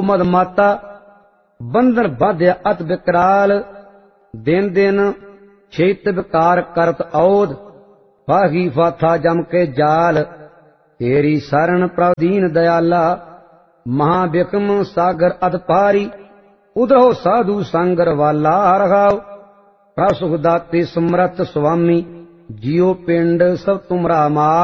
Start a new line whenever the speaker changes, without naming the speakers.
मद माता बंधन बाध्या अत विकराल दिन दिन छेत विकार करत औध फाही फाथा जम के जाल तेरी शरण प्रदीन दयाला महाविक्रम सागर अध पारी उधरो साधु संगर वाला रघाव प्रसुख दाते समरथ स्वामी जियो पिंड सब तुमरा मार।